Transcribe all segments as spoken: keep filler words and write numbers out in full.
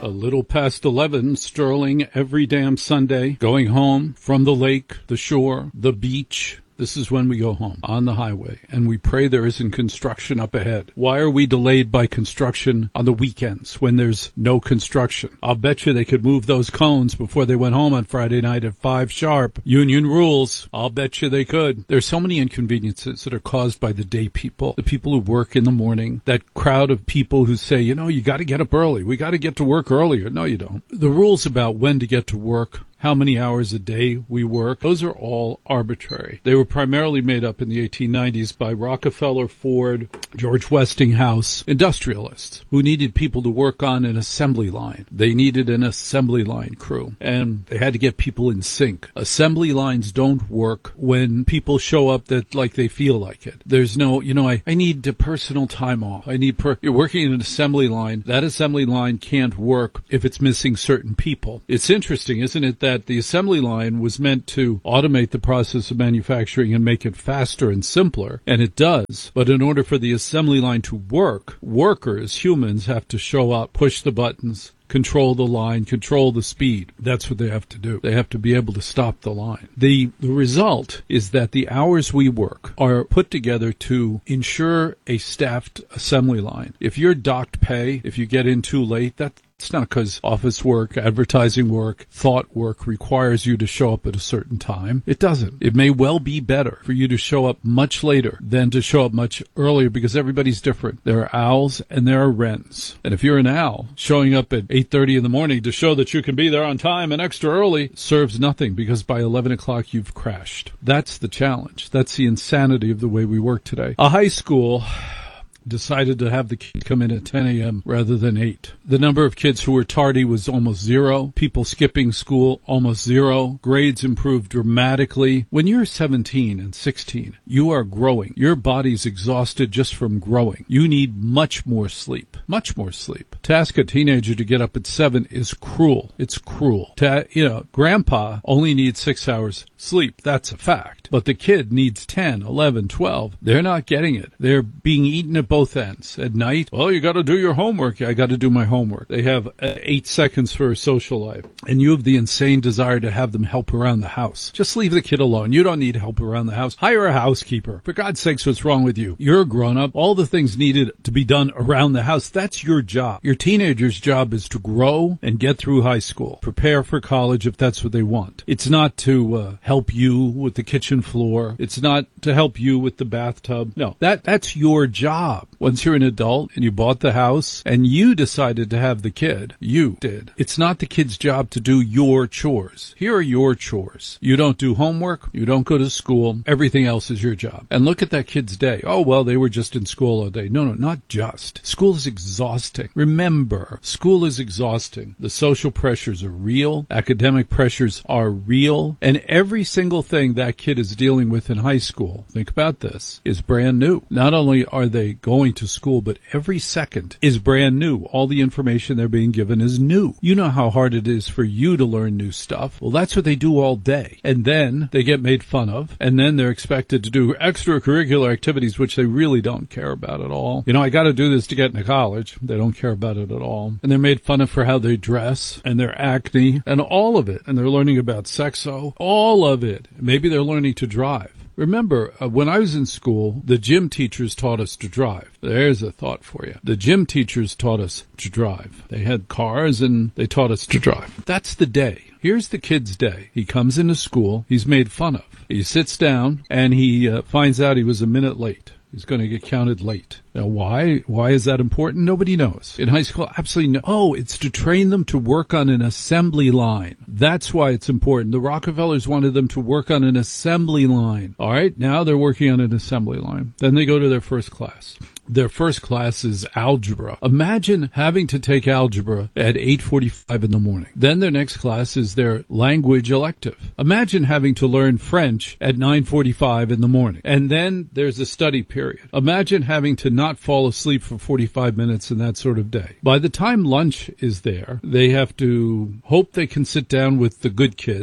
little past eleven, Sterling, every damn Sunday, going home from the lake, the shore, the beach. This is when we go home, on the highway, and we pray there isn't construction up ahead. Why are we delayed by construction on the weekends when there's no construction? I'll bet you they could move those cones before they went home on Friday night at five sharp. Union rules. I'll bet you they could. There's so many inconveniences that are caused by the day people, the people who work in the morning, that crowd of people who say, you know, you got to get up early. We got to get to work earlier. No, you don't. The rules about when to get to work, how many hours a day we work, those are all arbitrary. They were primarily made up in the eighteen nineties by Rockefeller, Ford, George Westinghouse, industrialists who needed people to work on an assembly line. They needed an assembly line crew, and they had to get people in sync. Assembly lines don't work when people show up that like they feel like it. There's no, you know, I, I need a personal time off. I need, per- you're working in an assembly line. That assembly line can't work if it's missing certain people. It's interesting, isn't it, that that the assembly line was meant to automate the process of manufacturing and make it faster and simpler, and it does. But in order for the assembly line to work, workers, humans, have to show up, push the buttons, control the line, control the speed. That's what they have to do. They have to be able to stop the line. The, the result is that the hours we work are put together to ensure a staffed assembly line. If you're docked pay, if you get in too late, that It's not because office work, advertising work, thought work requires you to show up at a certain time. It doesn't. It may well be better for you to show up much later than to show up much earlier because everybody's different. There are owls and there are wrens. And if you're an owl, showing up at eight thirty in the morning to show that you can be there on time and extra early serves nothing because by eleven o'clock you've crashed. That's the challenge. That's the insanity of the way we work today. A high school decided to have the kids come in at ten a.m. rather than eight. The number of kids who were tardy was almost zero. People skipping school, almost zero. Grades improved dramatically. When you're seventeen and sixteen, you are growing. Your body's exhausted just from growing. You need much more sleep. Much more sleep. To ask a teenager to get up at seven is cruel. It's cruel. To, you know, grandpa only needs six hours sleep. That's a fact. But the kid needs ten, eleven, twelve. They're not getting it. They're being eaten at both ends. At night, well, you got to do your homework. Yeah, I got to do my homework. They have uh, eight seconds for a social life. And you have the insane desire to have them help around the house. Just leave the kid alone. You don't need help around the house. Hire a housekeeper. For God's sakes, what's wrong with you? You're a grown-up. All the things needed to be done around the house, that's your job. Your teenager's job is to grow and get through high school. Prepare for college if that's what they want. It's not to uh, help you with the kitchen floor. It's not to help you with the bathtub. No, that that's your job. Once you're an adult and you bought the house and you decided to have the kid, you did. It's not the kid's job to do your chores. Here are your chores. You don't do homework. You don't go to school. Everything else is your job. And look at that kid's day. Oh, well, they were just in school all day. No, no, not just. School is exhausting. Remember, school is exhausting. The social pressures are real. Academic pressures are real. And every single thing that kid is dealing with in high school, think about this, is brand new. Not only are they going to school, but every second is brand new. All the information they're being given is new. You know how hard it is for you to learn new stuff. Well, that's what they do all day. And then they get made fun of. And then they're expected to do extracurricular activities, which they really don't care about at all. You know, I got to do this to get into college. They don't care about it at all. And they're made fun of for how they dress and their acne and all of it. And they're learning about sexo, all of it. Maybe they're learning to drive. Remember, uh, when I was in school, the gym teachers taught us to drive. There's a thought for you. The gym teachers taught us to drive. They had cars and they taught us to drive. That's the day. Here's the kid's day. He comes into school. He's made fun of. He sits down and he uh, finds out he was a minute late. He's going to get counted late. Now, why? Why is that important? Nobody knows. In high school, absolutely no. Oh, it's to train them to work on an assembly line. That's why it's important. The Rockefellers wanted them to work on an assembly line. All right, now they're working on an assembly line. Then they go to their first class. Their first class is algebra. Imagine having to take algebra at eight forty-five in the morning. Then their next class is their language elective. Imagine having to learn French at nine forty-five in the morning. And then there's a study period. Imagine having to not fall asleep for forty-five minutes in that sort of day. By the time lunch is there, they have to hope they can sit down with the good kids.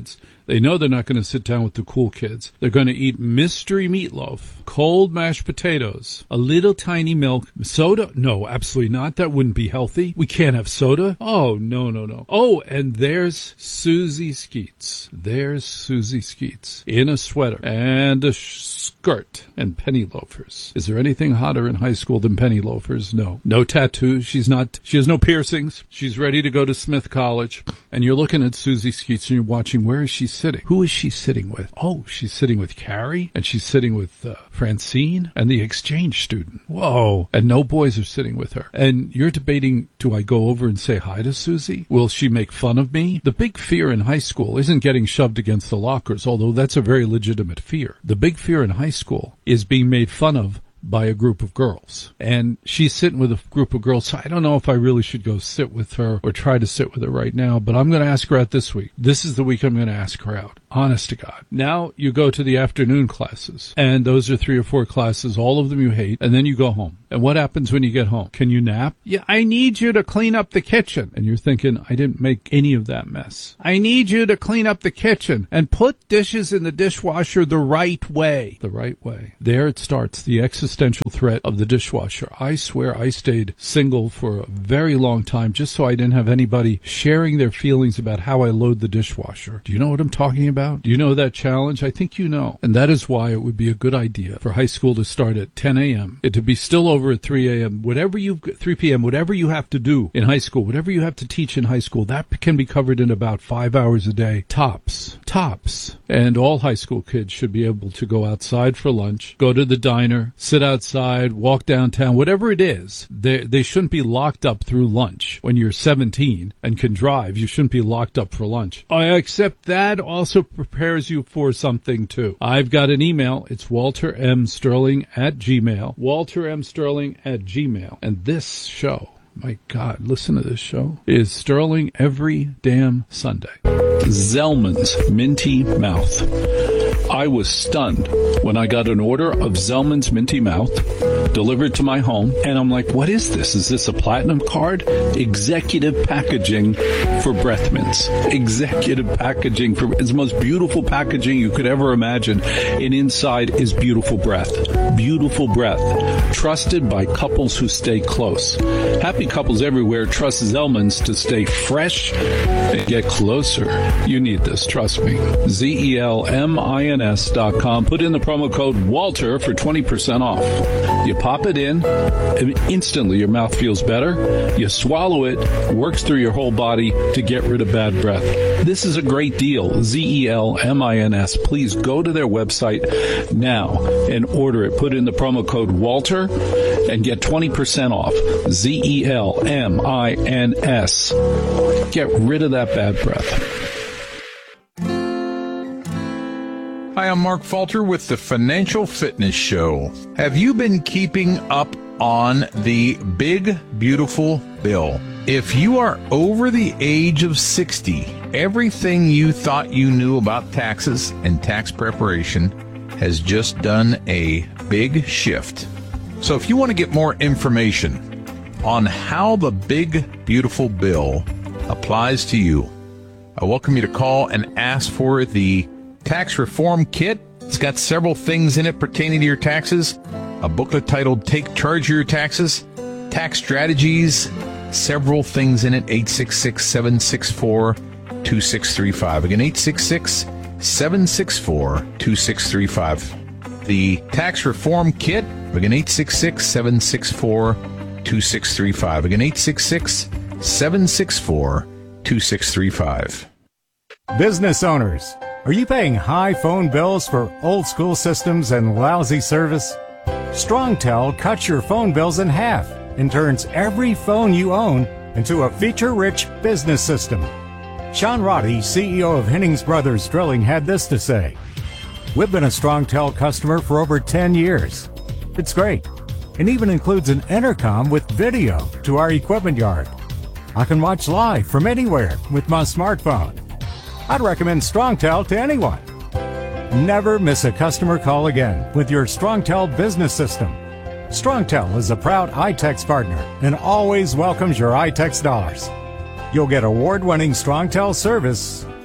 They know they're not going to sit down with the cool kids. They're going to eat mystery meatloaf, cold mashed potatoes, a little tiny milk, soda. No, absolutely not. That wouldn't be healthy. We can't have soda. Oh, no, no, no. Oh, and there's Susie Skeets. There's Susie Skeets in a sweater and a skirt and penny loafers. Is there anything hotter in high school than penny loafers? No. No tattoos. She's not, she has no piercings. She's ready to go to Smith College. And you're looking at Susie Skeets and you're watching, where is she sitting? Who is she sitting with? Oh, she's sitting with Carrie, and she's sitting with uh, Francine and the exchange student. Whoa. And no boys are sitting with her. And you're debating, do I go over and say hi to Susie? Will she make fun of me? The big fear in high school isn't getting shoved against the lockers, although that's a very legitimate fear. The big fear in high school is being made fun of by a group of girls. And she's sitting with a group of girls, so I don't know if I really should go sit with her or try to sit with her right now, but I'm going to ask her out this week. This is the week I'm going to ask her out. Honest to God. Now you go to the afternoon classes, and those are three or four classes, all of them you hate, and then you go home. And what happens when you get home? Can you nap? Yeah, I need you to clean up the kitchen. And you're thinking, I didn't make any of that mess. I need you to clean up the kitchen and put dishes in the dishwasher the right way. The right way. There it starts, the existential threat of the dishwasher. I swear I stayed single for a very long time just so I didn't have anybody sharing their feelings about how I load the dishwasher. Do you know what I'm talking about? Do you know that challenge? I think you know. And that is why it would be a good idea for high school to start at ten a.m. It to be still over at three a.m. Whatever you three p.m. whatever you have to do in high school, whatever you have to teach in high school, that can be covered in about five hours a day. Tops. Tops. And all high school kids should be able to go outside for lunch, go to the diner, sit outside, walk downtown, whatever it is. They, they shouldn't be locked up through lunch. When you're seventeen and can drive, you shouldn't be locked up for lunch. I accept that also prepares you for something too. I've got an email. It's Walter M. Sterling at Gmail. Walter M. Sterling at Gmail. And this show, my God, listen to this show, is Sterling every damn Sunday. Zellman's Minty Mouth. I was stunned when I got an order of Zellman's Minty Mouth delivered to my home, and I'm like, what is this? Is this a platinum card? Executive packaging for breath mints. Executive packaging for, it's the most beautiful packaging you could ever imagine, and inside is beautiful breath. Beautiful breath. Trusted by couples who stay close. Happy couples everywhere trust Zellman's to stay fresh and get closer. You need this, trust me. Z E L M I N S dot com. Put in the promo code Walter for twenty percent off. You pop it in, and instantly your mouth feels better. You swallow it, works through your whole body to get rid of bad breath. This is a great deal. Z E L M I N S. Please go to their website now and order it. Put in the promo code Walter and get twenty percent off. Z E L M I N S. Get rid of that bad breath. Hi, I'm Mark Falter with the Financial Fitness Show. Have you been keeping up on the big, beautiful bill? If you are over the age of sixty, everything you thought you knew about taxes and tax preparation has just done a big shift. So if you want to get more information on how the big, beautiful bill applies to you, I welcome you to call and ask for the Tax Reform Kit. It's got several things in it pertaining to your taxes. A booklet titled Take Charge of Your Taxes, Tax Strategies, several things in it. eight six six, seven six four, two six three five. Again, eight six six, seven six four, two six three five. The Tax Reform Kit. Again, eight six six, seven six four, two six three five. Again, eight six six, seven six four, two six three five. Business owners, are you paying high phone bills for old school systems and lousy service? StrongTel cuts your phone bills in half and turns every phone you own into a feature-rich business system. Sean Roddy, C E O of Hennings Brothers Drilling, had this to say. We've been a StrongTel customer for over ten years. It's great. It even includes an intercom with video to our equipment yard. I can watch live from anywhere with my smartphone. I'd recommend StrongTel to anyone. Never miss a customer call again with your StrongTel business system. StrongTel is a proud iTex partner and always welcomes your iTex dollars. You'll get award-winning StrongTel service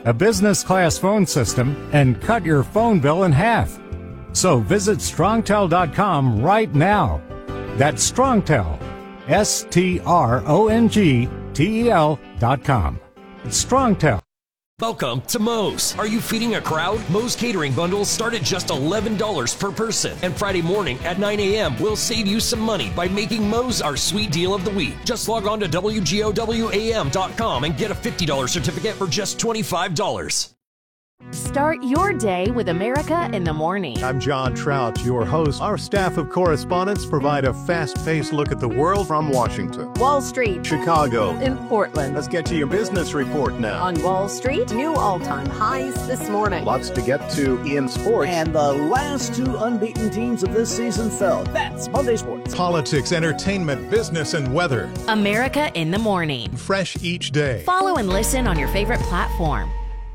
a business-class phone system, and cut your phone bill in half. So visit strongtel dot com right now. That's Strongtel, S T R O N G T E L dot com. Strongtel. Welcome to Moe's. Are you feeding a crowd? Moe's catering bundles start at just eleven dollars per person. And Friday morning at nine a.m., we'll save you some money by making Moe's our sweet deal of the week. Just log on to W G O W A M dot com and get a fifty dollars certificate for just twenty-five dollars. Start your day with America in the Morning. I'm John Trout, your host. Our staff of correspondents provide a fast-paced look at the world from Washington, Wall Street, Chicago, in Portland. Let's get to your business report now. On Wall Street, new all-time highs this morning. Lots to get to in sports. And the last two unbeaten teams of this season fell. That's Monday Sports. Politics, entertainment, business, and weather. America in the Morning. Fresh each day. Follow and listen on your favorite platform.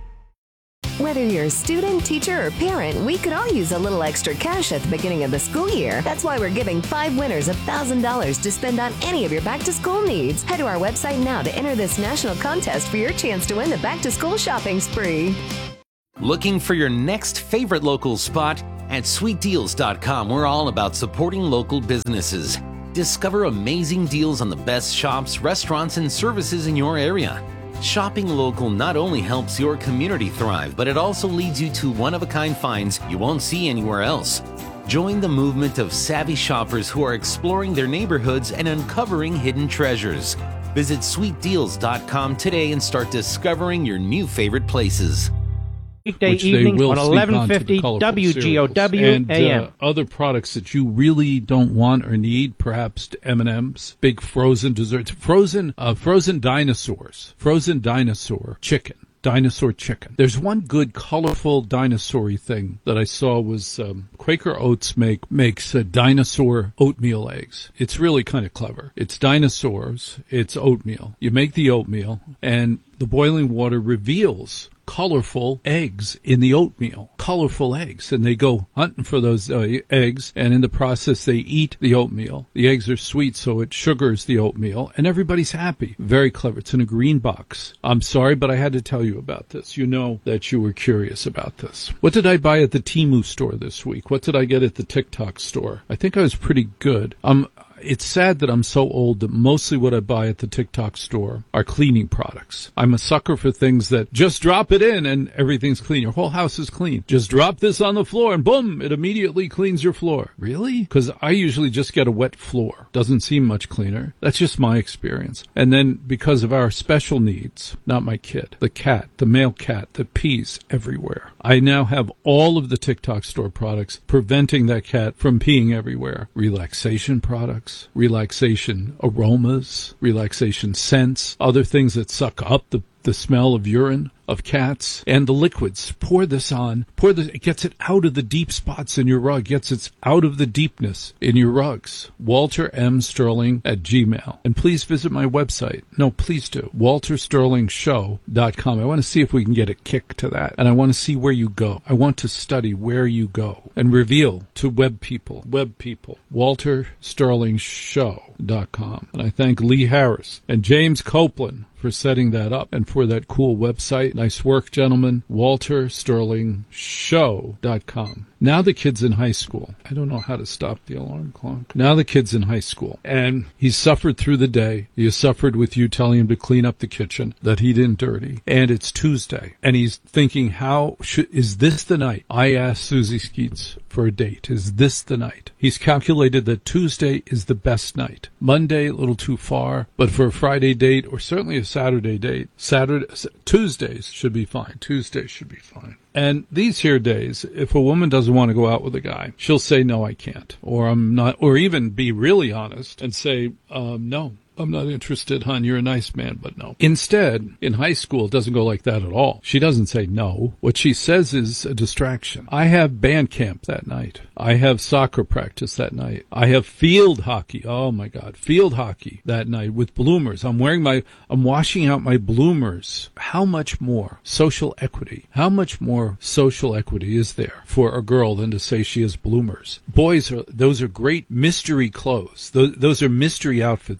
Whether you're a student, teacher, or parent, we could all use a little extra cash at the beginning of the school year. That's why we're giving five winners one thousand dollars to spend on any of your back-to-school needs. Head to our website now to enter this national contest for your chance to win the back-to-school shopping spree. Looking for your next favorite local spot? At sweet deals dot com, we're all about supporting local businesses. Discover amazing deals on the best shops, restaurants, and services in your area. Shopping local not only helps your community thrive, but it also leads you to one-of-a-kind finds you won't see anywhere else. Join the movement of savvy shoppers who are exploring their neighborhoods and uncovering hidden treasures. Visit sweet deals dot com today and start discovering your new favorite places. Weekday evening on eleven fifty W G O W and, A M. Uh, other products that you really don't want or need, perhaps M and M's, big frozen desserts, frozen uh, frozen dinosaurs, frozen dinosaur chicken. Dinosaur chicken. There's one good, colorful dinosaur-y thing that I saw was um, Quaker Oats make makes uh, dinosaur oatmeal eggs. It's really kind of clever. It's dinosaurs. It's oatmeal. You make the oatmeal, and the boiling water reveals colorful eggs in the oatmeal. Colorful eggs. And they go hunting for those uh, eggs, and in the process they eat the oatmeal. The eggs are sweet, so it sugars the oatmeal, and everybody's happy. Very clever. It's in a green box. I'm sorry, but I had to tell you about this. You know that you were curious about this. What did I buy at the Temu store this week? What did I get at the TikTok store? I think I was pretty good. Um, It's sad that I'm so old that mostly what I buy at the TikTok store are cleaning products. I'm a sucker for things that just drop it in and everything's clean. Your whole house is clean. Just drop this on the floor and boom, it immediately cleans your floor. Really? Because I usually just get a wet floor. Doesn't seem much cleaner. That's just my experience. And then because of our special needs, not my kid, the cat, the male cat that pees everywhere. I now have all of the TikTok store products preventing that cat from peeing everywhere. Relaxation products, relaxation aromas, relaxation scents, other things that suck up the, the smell of urine of cats, and the liquids. Pour this on. Pour this. It gets it out of the deep spots in your rug. Gets it out of the deepness in your rugs. Walter M. Sterling at Gmail. And please visit my website. No, please do. walter sterling show dot com. I want to see if we can get a kick to that. And I want to see where you go. I want to study where you go and reveal to web people, web people, walter sterling show dot com. And I thank Lee Harris and James Copeland for setting that up and for that cool website. Nice work, gentlemen. walter sterling show dot com. Now the kid's in high school. I don't know how to stop the alarm clock. Now the kid's in high school, and he suffered through the day. He has suffered with you telling him to clean up the kitchen that he didn't dirty. And it's Tuesday, and he's thinking, how should, is this the night? I asked Susie Skeets for a date. Is this the night? He's calculated that Tuesday is the best night. Monday, a little too far, but for a Friday date, or certainly a Saturday date, Saturday, Tuesdays should be fine. Tuesdays should be fine. And these here days, if a woman doesn't want to go out with a guy, she'll say, no, I can't. Or I'm not, or even be really honest and say, um, no. I'm not interested, hon. You're a nice man, but no. Instead, in high school, it doesn't go like that at all. She doesn't say no. What she says is a distraction. I have band camp that night. I have soccer practice that night. I have field hockey. Oh, my God. Field hockey that night with bloomers. I'm wearing my, I'm washing out my bloomers. How much more social equity? How much more social equity is there for a girl than to say she has bloomers? Boys, are those are great mystery clothes. Those, those are mystery outfits. Any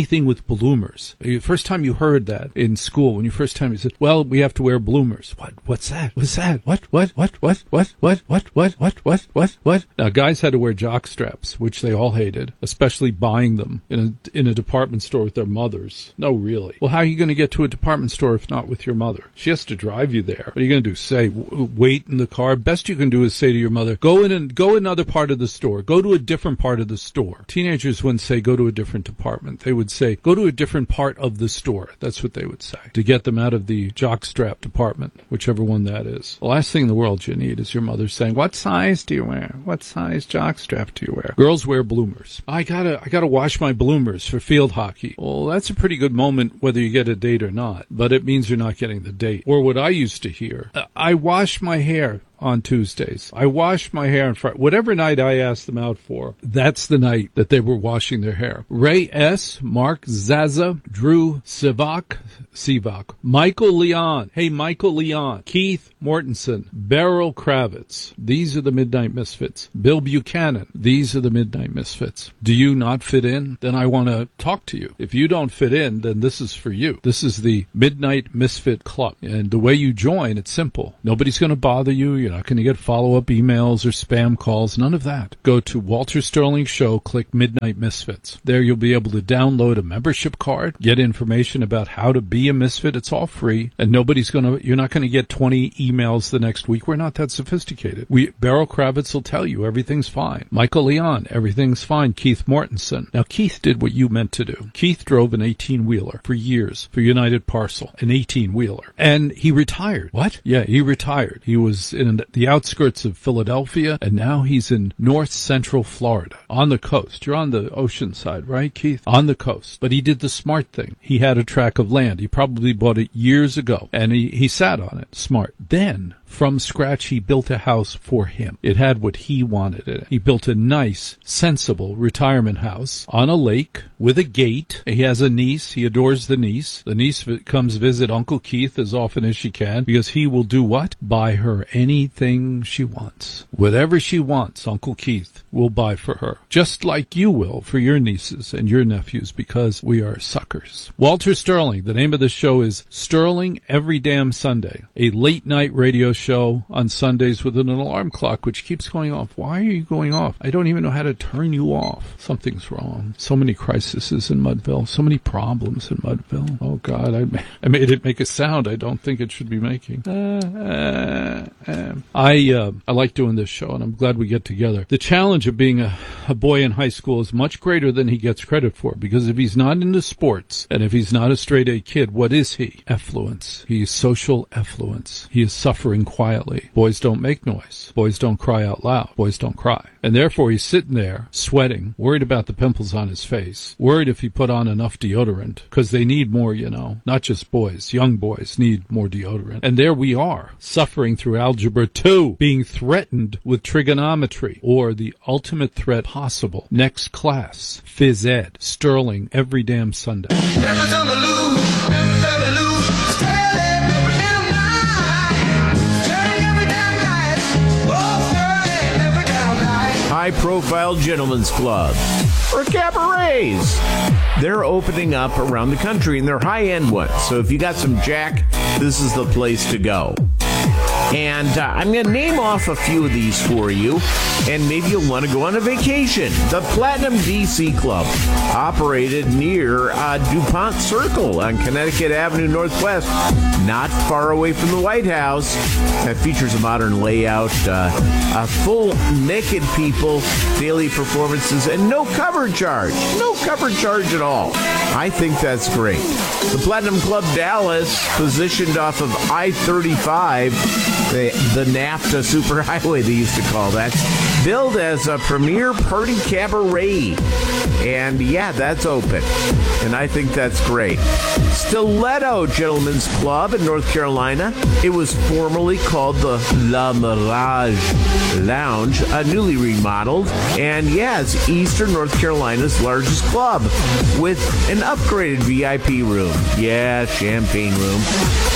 anything with bloomers. The first time you heard that in school, when you first time you said, well, we have to wear bloomers. What? What's that? What's that? What? What? What? What? What? What? What? What? What? What? What? What? Now, guys had to wear jock straps, which they all hated, especially buying them in a, in a department store with their mothers. No, really. Well, how are you going to get to a department store if not with your mother? She has to drive you there. What are you going to do? Say, w- wait in the car? Best you can do is say to your mother, go in and go another part of the store. Go to a different part of the store. Teenagers wouldn't say go to a different department. They would say go to a different part of the store. That's what they would say to get them out of the jockstrap department, whichever one that is. The last thing in the world you need is your mother saying, what size do you wear? What size jockstrap do you wear? Girls wear bloomers. I gotta, I gotta wash my bloomers for field hockey. Well, that's a pretty good moment whether you get a date or not, but it means you're not getting the date. Or what I used to hear, I wash my hair on Tuesdays. I wash my hair on Friday. Whatever night I asked them out for, that's the night that they were washing their hair. Ray S., Mark Zaza, Drew Sivak, Sivak, Michael Leon. Hey, Michael Leon. Keith Mortensen, Beryl Kravitz. These are the Midnight Misfits. Bill Buchanan. These are the Midnight Misfits. Do you not fit in? Then I want to talk to you. If you don't fit in, then this is for you. This is the Midnight Misfit Club. And the way you join, it's simple. Nobody's going to bother you. You're not going to get follow-up emails or spam calls. None of that. Go to Walter Sterling Show, click Midnight Misfits. There you'll be able to download a membership card, get information about how to be a misfit. It's all free. And nobody's going to, you're not going to get twenty emails the next week. We're not that sophisticated. We, Beryl Kravitz will tell you everything's fine. Michael Leon, everything's fine. Keith Mortensen. Now, Keith did what you meant to do. Keith drove an eighteen-wheeler for years for United Parcel, an eighteen-wheeler. And he retired. What? Yeah, he retired. He was in the outskirts of Philadelphia, and now he's in north central Florida, on the coast. You're on the ocean side, right, Keith? On the coast. But he did the smart thing. He had a tract of land. He probably bought it years ago, and he, he sat on it. Smart. Then, from scratch, he built a house for him. It had what he wanted in it. He built a nice, sensible retirement house on a lake with a gate. He has a niece. He adores the niece. The niece comes visit Uncle Keith as often as she can because he will do what? Buy her anything she wants. Whatever she wants, Uncle Keith will buy for her. Just like you will for your nieces and your nephews because we are suckers. Walter Sterling. The name of the show is Sterling Every Damn Sunday. A late night radio show on Sundays with an alarm clock which keeps going off. Why are you going off? I don't even know how to turn you off. Something's wrong. So many crises in Mudville. So many problems in Mudville. Oh, God. I, I made it make a sound I don't think it should be making. Uh, uh, uh. I, uh, I like doing this show, and I'm glad we get together. The challenge of being a, a boy in high school is much greater than he gets credit for, because if he's not into sports, and if he's not a straight-A kid, what is he? Effluence. He is social effluence. He is suffering quietly. Boys don't make noise. Boys don't cry out loud. Boys don't cry. And therefore he's sitting there, sweating, worried about the pimples on his face, worried if he put on enough deodorant, because they need more, you know. Not just boys. Young boys need more deodorant. And there we are, suffering through Algebra two, being threatened with trigonometry, or the ultimate threat possible. Next class, phys ed, Sterling, every damn Sunday. High-profile gentlemen's club or cabarets. They're opening up around the country, and they're high-end ones. So if you got some jack, this is the place to go. And uh, I'm going to name off a few of these for you, and maybe you'll want to go on a vacation. The Platinum D C Club, operated near uh, DuPont Circle on Connecticut Avenue Northwest, not far away from the White House. That features a modern layout, uh, a full naked people, daily performances, and no cover charge. No cover charge at all. I think that's great. The Platinum Club Dallas, positioned off of I thirty-five, the, the NAFTA superhighway they used to call that, billed as a premier party cabaret. And yeah, that's open. And I think that's great. Stiletto Gentlemen's Club in North Carolina. It was formerly called the La Mirage Lounge, uh, newly remodeled. And yeah, it's Eastern North Carolina's largest club with an upgraded V I P room. Yeah, champagne room.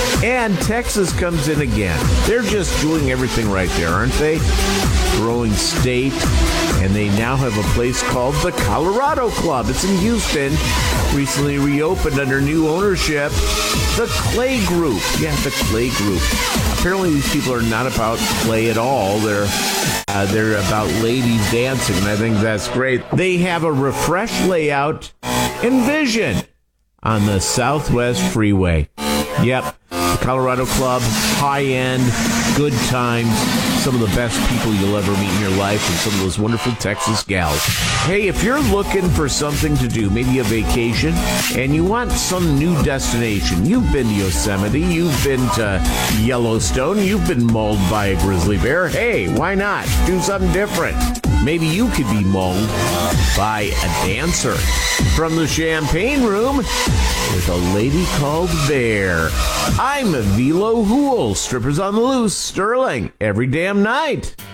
And Texas comes in again. They're just doing everything right there, aren't they? Throwing state, and they now have a place called the Colorado Club. It's in Houston, recently reopened under new ownership. The Clay Group. Yeah, the Clay Group. Apparently these people are not about play at all. They're uh, they're about ladies dancing, and I think that's great. They have a refreshed layout and vision on the Southwest Freeway. Yep, the Colorado Club, high-end, good times, some of the best people you'll ever meet in your life, and some of those wonderful Texas gals. Hey, if you're looking for something to do, maybe a vacation, and you want some new destination, you've been to Yosemite, you've been to Yellowstone, you've been mauled by a grizzly bear, hey, why not? Do something different. Maybe you could be mauled by a dancer from the Champagne Room with a lady called Bear. I'm Velo Hool, strippers on the loose, Sterling, every damn night.